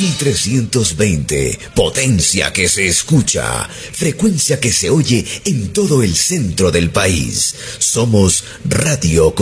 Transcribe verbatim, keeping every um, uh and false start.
mil trescientos veinte, potencia que se escucha, frecuencia que se oye en todo el centro del país. Somos Radio